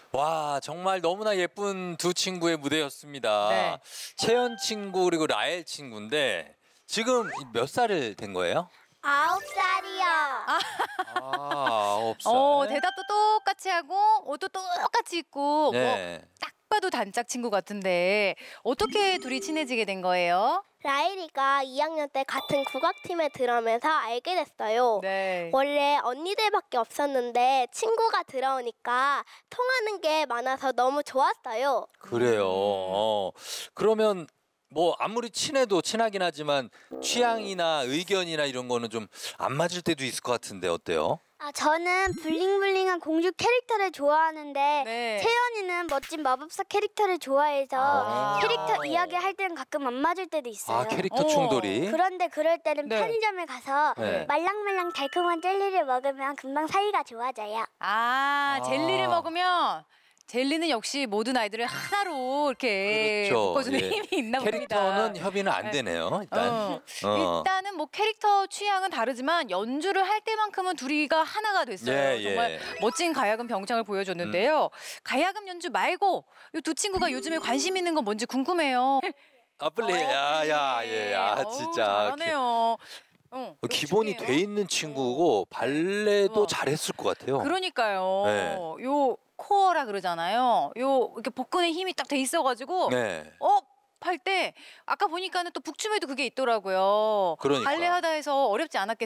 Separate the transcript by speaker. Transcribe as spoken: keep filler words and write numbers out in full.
Speaker 1: 와, 정말 너무나 예쁜 두 친구의 무대였습니다.
Speaker 2: 네.
Speaker 1: 채연 친구 그리고 라엘 친구인데 지금 몇 살을 된 거예요?
Speaker 3: 아홉 살이요.
Speaker 1: 아, 아홉 살.
Speaker 2: 어, 대답도 똑같이 하고 옷도 똑같이 입고
Speaker 1: 네.
Speaker 2: 뭐 딱 봐도 단짝 친구 같은데 어떻게 둘이 친해지게 된 거예요?
Speaker 3: 라일이가 이 학년 때 같은 국악팀에 들어오면서 알게 됐어요.
Speaker 2: 네.
Speaker 3: 원래 언니들밖에 없었는데 친구가 들어오니까 통하는 게 많아서 너무 좋았어요.
Speaker 1: 그래요. 어. 그러면 뭐 아무리 친해도 친하긴 하지만 취향이나 의견이나 이런 거는 좀 안 맞을 때도 있을 것 같은데 어때요?
Speaker 4: 아, 저는 블링블링한 공주 캐릭터를 좋아하는데
Speaker 2: 네.
Speaker 4: 채연이는 멋진 마법사 캐릭터를 좋아해서
Speaker 1: 아.
Speaker 4: 캐릭터 이야기할 때는 가끔 안 맞을 때도 있어요.
Speaker 1: 아, 캐릭터
Speaker 2: 어.
Speaker 1: 충돌이.
Speaker 4: 그런데 그럴 때는
Speaker 2: 네.
Speaker 4: 편의점에 가서
Speaker 1: 네.
Speaker 4: 말랑말랑 달콤한 젤리를 먹으면 금방 사이가 좋아져요.
Speaker 2: 아,
Speaker 1: 아.
Speaker 2: 젤리를 먹으면 젤리는 역시 모든 아이들을 하나로 이렇게
Speaker 1: 그렇죠.
Speaker 2: 묶어주는
Speaker 1: 예.
Speaker 2: 힘이 있나 봅니다.
Speaker 1: 캐릭터는 협의는 안
Speaker 2: 네.
Speaker 1: 되네요. 일단.
Speaker 2: 어.
Speaker 1: 어.
Speaker 2: 일단은 뭐 캐릭터 취향은 다르지만 연주를 할 때만큼은 둘이가 하나가 됐어요.
Speaker 1: 예,
Speaker 2: 정말
Speaker 1: 예.
Speaker 2: 멋진 가야금 병창을 보여줬는데요. 가야금 연주 말고 이 두 친구가 요즘에 관심 있는 건 뭔지 궁금해요.
Speaker 1: 아플리, 야, 야, 예, 아,
Speaker 2: 어우,
Speaker 1: 진짜.
Speaker 2: 잘하네요. 어,
Speaker 1: 어,
Speaker 2: 요거
Speaker 1: 기본이
Speaker 2: 중요해요.
Speaker 1: 돼 있는 친구고 발레도
Speaker 2: 어.
Speaker 1: 잘했을 것 같아요.
Speaker 2: 그러니까요.
Speaker 1: 네.
Speaker 2: 요 코어라 그러잖아요. 요 이렇게 복근에 힘이 딱 돼 있어가지고
Speaker 1: 네.
Speaker 2: 업 할 때 아까 보니까는 또 북춤에도 그게 있더라고요.
Speaker 1: 그러니까.
Speaker 2: 발레 하다 해서 어렵지 않았겠어요?